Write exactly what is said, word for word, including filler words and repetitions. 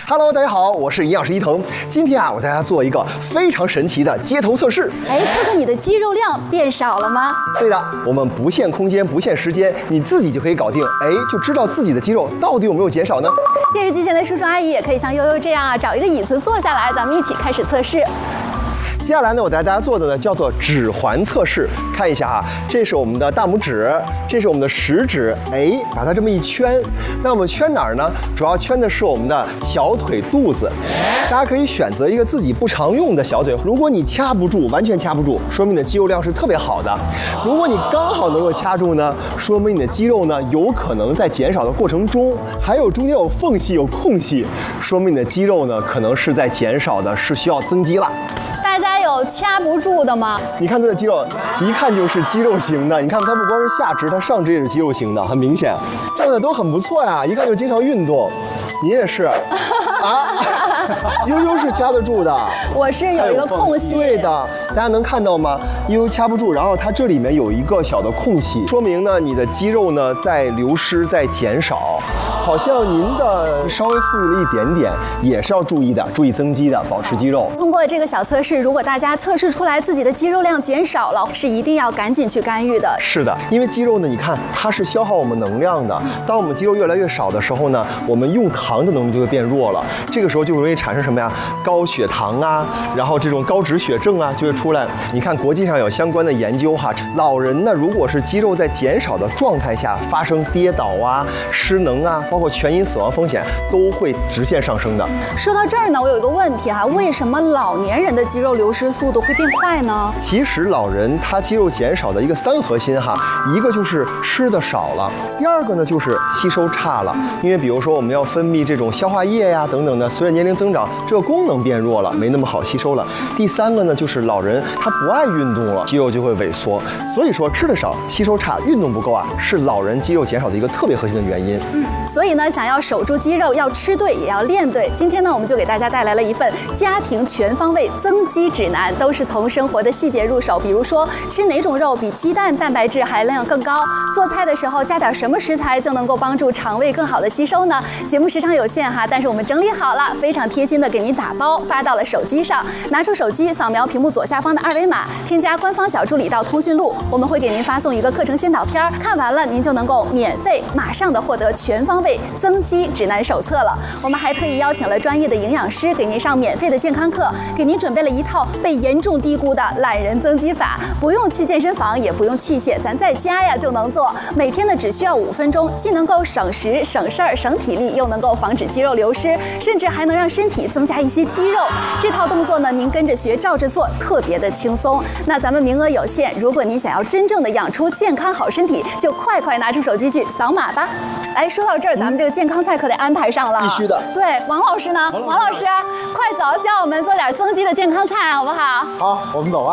Hello， 大家好，我是营养师伊藤。今天啊，我带大家做一个非常神奇的街头测试。 哎，测测你的肌肉量变少了吗？ 对的，我们不限空间，不限时间，你自己就可以搞定。哎，就知道自己的肌肉到底有没有减少呢？ 电视机前的叔叔阿姨也可以像悠悠这样啊，找一个椅子坐下来，咱们一起开始测试。 接下来呢，我带大家做的呢叫做指环测试。看一下哈，这是我们的大拇指，这是我们的食指，哎，把它这么一圈。那我们圈哪儿呢？主要圈的是我们的小腿肚子。大家可以选择一个自己不常用的小腿。如果你掐不住，完全掐不住，说明你的肌肉量是特别好的。如果你刚好能够掐住呢，说明你的肌肉呢有可能在减少的过程中，还有中间有缝隙、有空隙，说明你的肌肉呢可能是在减少的，是需要增肌了。 大家有掐不住的吗？ 你看他的肌肉，一看就是肌肉型的。你看他不光是下肢，他上肢也是肌肉型的，很明显，状态都很不错呀。一看就经常运动，你也是啊。悠悠是掐得住的， 我是有一个空隙。 对的，大家能看到吗？悠悠掐不住，然后它这里面有一个小的空隙，说明呢你的肌肉呢在流失，在减少。 好像您的稍微富裕了一点点，也是要注意的，注意增肌的，保持肌肉。 通过这个小测试，如果大家测试出来自己的肌肉量减少了，是一定要赶紧去干预的。 是的，因为肌肉呢，你看它是消耗我们能量的。当我们肌肉越来越少的时候呢，我们用糖的能力就会变弱了。这个时候就容易产生什么呀？高血糖啊，然后这种高脂血症啊就会出来。你看国际上有相关的研究哈，老人呢，如果是肌肉在减少的状态下发生跌倒啊、失能啊。 包括全因死亡风险都会直线上升的。 说到这儿呢，我有一个问题哈，为什么老年人的肌肉流失速度会变快呢？ 其实老人他肌肉减少的一个三核心哈，一个就是吃的少了，第二个呢就是吸收差了。因为比如说我们要分泌这种消化液呀等等的，随着年龄增长，这个功能变弱了，没那么好吸收了。第三个呢就是老人他不爱运动了，肌肉就会萎缩。所以说吃的少、吸收差、运动不够啊，是老人肌肉减少的一个特别核心的原因。嗯。 所以呢，想要守住肌肉，要吃对，也要练对。今天呢，我们就给大家带来了一份家庭全方位增肌指南，都是从生活的细节入手。比如说，吃哪种肉比鸡蛋蛋白质含量更高？做菜的时候加点什么食材就能够帮助肠胃更好的吸收呢？节目时长有限哈，但是我们整理好了，非常贴心的给您打包发到了手机上。拿出手机，扫描屏幕左下方的二维码，添加官方小助理到通讯录，我们会给您发送一个课程先导片，看完了您就能够免费马上的获得全方位 增肌指南手册了，我们还特意邀请了专业的营养师给您上免费的健康课，给您准备了一套被严重低估的懒人增肌法，不用去健身房，也不用器械，咱在家呀就能做，每天呢只需要五分钟，既能够省时省事儿省体力，又能够防止肌肉流失，甚至还能让身体增加一些肌肉。这套动作呢，您跟着学，照着做，特别的轻松。那咱们名额有限，如果您想要真正的养出健康好身体，就快快拿出手机去扫码吧。哎，说到这儿，咱们这个健康菜可得安排上了。 必须的。 对，王老师呢？王老师，快走，教我们做点增肌的健康菜，好不好？ 好，我们走啊。